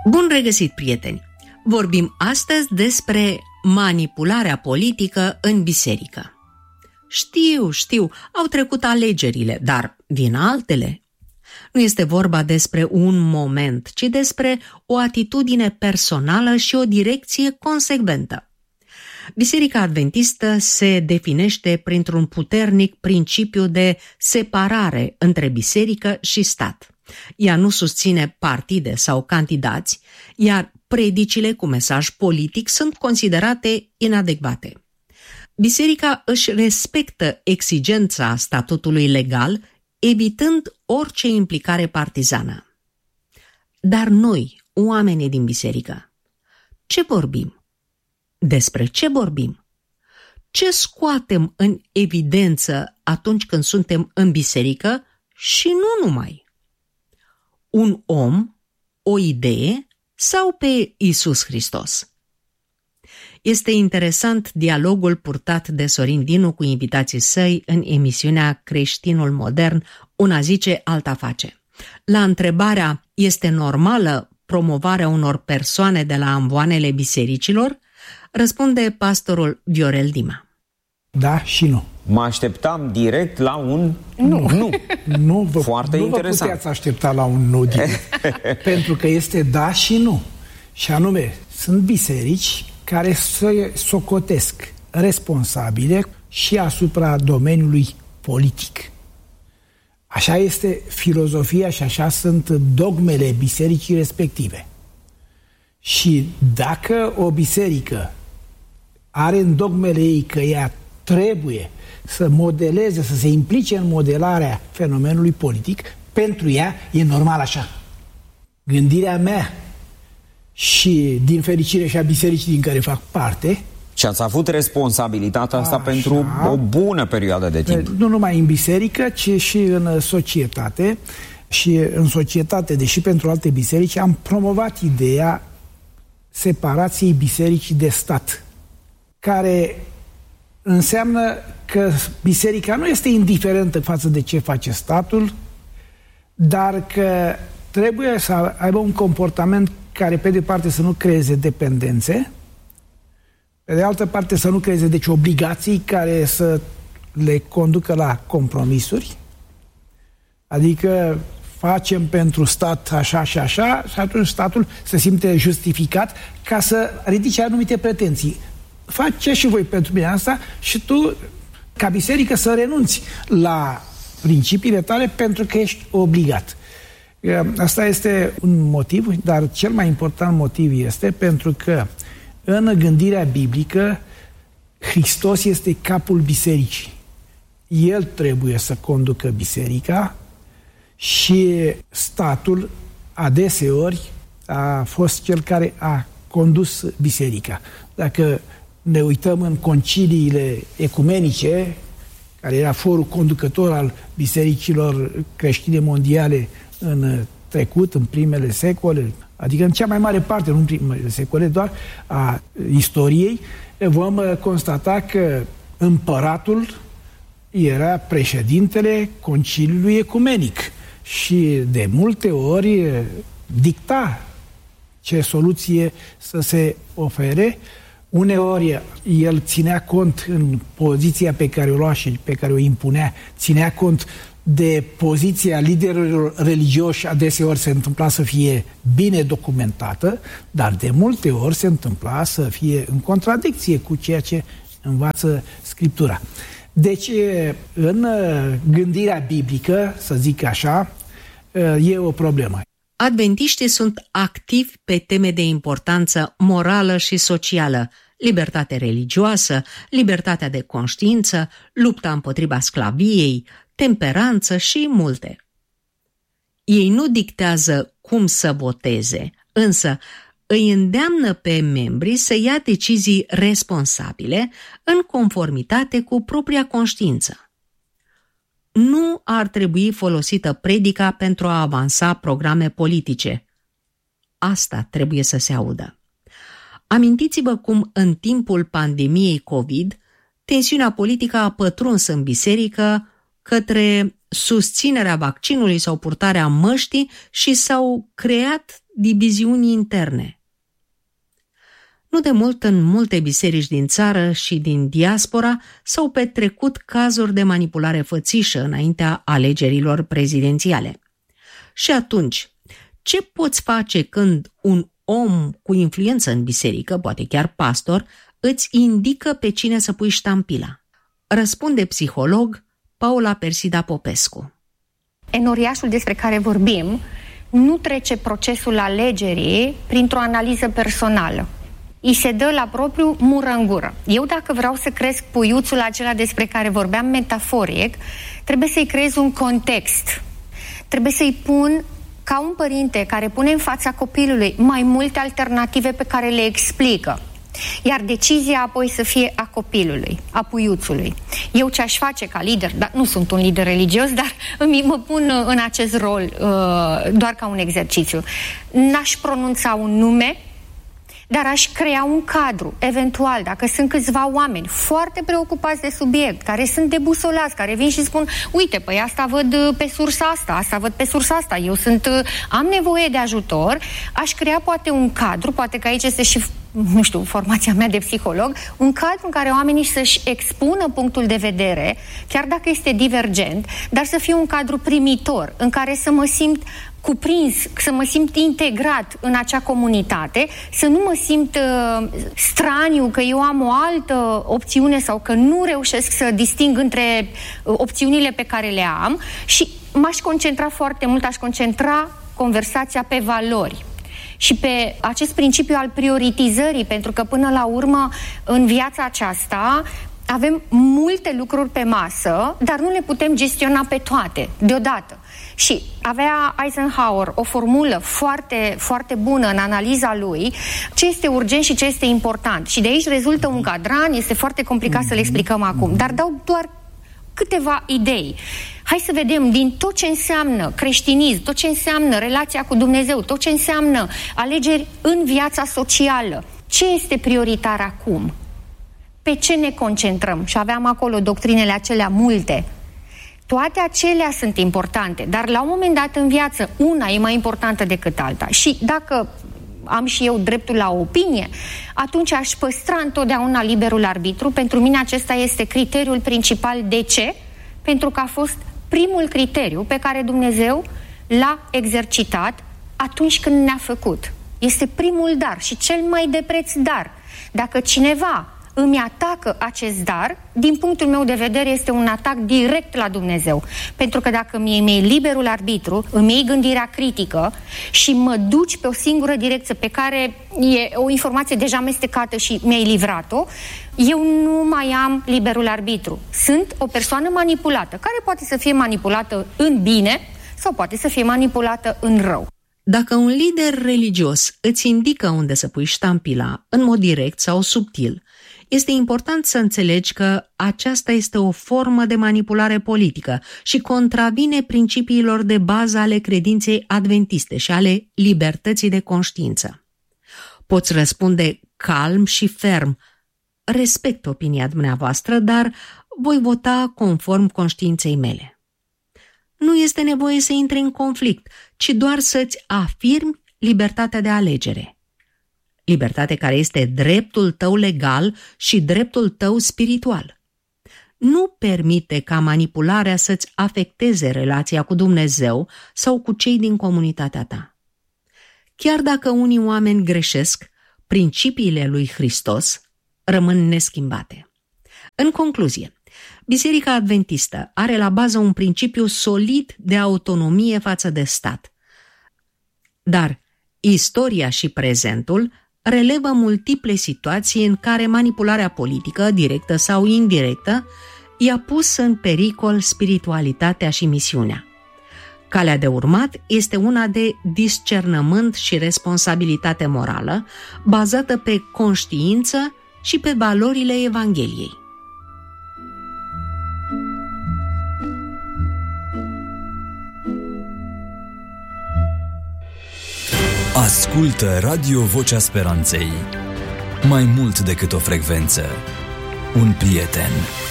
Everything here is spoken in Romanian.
Bun regăsit, prieteni! Vorbim astăzi despre manipularea politică în biserică. Știu, au trecut alegerile, dar vin altele. Nu este vorba despre un moment, ci despre o atitudine personală și o direcție consecventă. Biserica Adventistă se definește printr-un puternic principiu de separare între biserică și stat. Ea nu susține partide sau candidați, iar predicile cu mesaj politic sunt considerate inadecvate. Biserica își respectă exigența statutului legal, evitând orice implicare partizană. Dar noi, oamenii din biserică, ce vorbim? Despre ce vorbim? Ce scoatem în evidență atunci când suntem în biserică și nu numai? Un om, o idee sau pe Iisus Hristos? Este interesant dialogul purtat de Sorin Dinu cu invitații săi în emisiunea Creștinul Modern, una zice, alta face. La întrebarea, este normală promovarea unor persoane de la amvoanele bisericilor, răspunde pastorul Viorel Dima. Da și nu. Mă așteptam direct la un nu. Foarte nu interesant. vă puteți aștepta la un nu direct, pentru că este da și nu. Și anume, sunt biserici care se socotesc responsabile și asupra domeniului politic. Așa este filozofia și așa sunt dogmele bisericii respective. Și dacă o biserică are în dogmele ei că ea trebuie să modeleze, să se implice în modelarea fenomenului politic, pentru ea e normal așa. Gândirea mea și, din fericire, și a bisericii din care fac parte. Și ați avut responsabilitatea asta pentru o bună perioadă de timp. Nu numai în biserică, ci și în societate. Și în societate, deși pentru alte biserici, am promovat ideea separației bisericii de stat, care înseamnă că biserica nu este indiferentă față de ce face statul, dar că trebuie să aibă un comportament care, pe de parte, să nu creeze dependențe, pe de altă parte să nu creeze, deci, obligații care să le conducă la compromisuri, adică facem pentru stat așa și așa, și atunci statul se simte justificat ca să ridice anumite pretenții. Faceți și voi pentru mine asta și tu, ca biserică, să renunți la principiile tale pentru că ești obligat. Asta este un motiv, dar cel mai important motiv este pentru că în gândirea biblică Hristos este capul bisericii. El trebuie să conducă biserica și statul adeseori a fost cel care a condus biserica. Dacă ne uităm în conciliile ecumenice, care era forul conducător al bisericilor creștine mondiale în trecut, în primele secole, adică în cea mai mare parte, nu în primele secole, doar a istoriei, vom constata că împăratul era președintele conciliului ecumenic și de multe ori dicta ce soluție să se ofere. Uneori el ținea cont în poziția pe care o lua și pe care o impunea, ținea cont de poziția liderilor religioși, adeseori se întâmpla să fie bine documentată, dar de multe ori se întâmpla să fie în contradicție cu ceea ce învață Scriptura. Deci, în gândirea biblică, să zic așa, e o problemă. Adventiștii sunt activi pe teme de importanță morală și socială, libertate religioasă, libertatea de conștiință, lupta împotriva sclaviei, temperanță și multe. Ei nu dictează cum să voteze, însă îi îndeamnă pe membri să ia decizii responsabile în conformitate cu propria conștiință. Nu ar trebui folosită predica pentru a avansa programe politice. Asta trebuie să se audă. Amintiți-vă cum în timpul pandemiei COVID, tensiunea politică a pătruns în biserică către susținerea vaccinului sau purtarea măștii și s-au creat diviziuni interne. Nu de mult, în multe biserici din țară și din diaspora s-au petrecut cazuri de manipulare fățișă înaintea alegerilor prezidențiale. Și atunci, ce poți face când un om cu influență în biserică, poate chiar pastor, îți indică pe cine să pui ștampila? Răspunde psiholog Paula Persida Popescu. Enoriașul despre care vorbim nu trece procesul alegerii printr-o analiză personală. Îi se dă la propriu mură în gură. Eu, dacă vreau să cresc puiuțul acela despre care vorbeam metaforic, trebuie să-i creez un context. Trebuie să-i pun, ca un părinte care pune în fața copilului mai multe alternative pe care le explică. Iar decizia apoi să fie a copilului, a puiuțului. Eu ce aș face ca lider, dar nu sunt un lider religios, dar mă pun în acest rol doar ca un exercițiu. N-aș pronunța un nume, dar aș crea un cadru, eventual, dacă sunt câțiva oameni foarte preocupați de subiect, care sunt debusolați, care vin și spun, uite, păi asta văd pe sursa asta văd pe sursa asta, am nevoie de ajutor, aș crea poate un cadru, poate că aici este și, nu știu, formația mea de psiholog, un cadru în care oamenii să-și expună punctul de vedere, chiar dacă este divergent, dar să fie un cadru primitor, în care să mă simt cuprins, să mă simt integrat în acea comunitate, să nu mă simt straniu, că eu am o altă opțiune sau că nu reușesc să disting între opțiunile pe care le am și m-aș concentra foarte mult, aș concentra conversația pe valori și pe acest principiu al prioritizării, pentru că până la urmă în viața aceasta avem multe lucruri pe masă, dar nu le putem gestiona pe toate deodată. Și avea Eisenhower o formulă foarte, foarte bună în analiza lui, ce este urgent și ce este important. Și de aici rezultă un cadran, este foarte complicat să le explicăm acum, dar dau doar câteva idei. Hai să vedem din tot ce înseamnă creștinism, tot ce înseamnă relația cu Dumnezeu, tot ce înseamnă alegeri în viața socială. Ce este prioritar acum? Pe ce ne concentrăm? Și aveam acolo doctrinele acelea multe. Toate acelea sunt importante, dar la un moment dat în viață una e mai importantă decât alta. Și dacă am și eu dreptul la o opinie, atunci aș păstra întotdeauna liberul arbitru. Pentru mine acesta este criteriul principal. De ce? Pentru că a fost primul criteriu pe care Dumnezeu l-a exercitat atunci când ne-a făcut. Este primul dar și cel mai de preț dar. Dacă cineva îmi atacă acest dar, din punctul meu de vedere este un atac direct la Dumnezeu. Pentru că dacă mi iei liberul arbitru, îmi iei gândirea critică și mă duci pe o singură direcție pe care e o informație deja amestecată și mi-ai livrat-o, eu nu mai am liberul arbitru. Sunt o persoană manipulată, care poate să fie manipulată în bine sau poate să fie manipulată în rău. Dacă un lider religios îți indică unde să pui ștampila, în mod direct sau subtil, este important să înțelegi că aceasta este o formă de manipulare politică și contravine principiilor de bază ale credinței adventiste și ale libertății de conștiință. Poți răspunde calm și ferm: respect opinia dumneavoastră, dar voi vota conform conștiinței mele. Nu este nevoie să intri în conflict, ci doar să-ți afirmi libertatea de alegere. Libertate care este dreptul tău legal și dreptul tău spiritual. Nu permite ca manipularea să-ți afecteze relația cu Dumnezeu sau cu cei din comunitatea ta. Chiar dacă unii oameni greșesc, principiile lui Hristos rămân neschimbate. În concluzie, Biserica Adventistă are la bază un principiu solid de autonomie față de stat. Dar istoria și prezentul relevă multiple situații în care manipularea politică, directă sau indirectă, i-a pus în pericol spiritualitatea și misiunea. Calea de urmat este una de discernământ și responsabilitate morală, bazată pe conștiință și pe valorile Evangheliei. Ascultă Radio Vocea Speranței. Mai mult decât o frecvență, un prieten.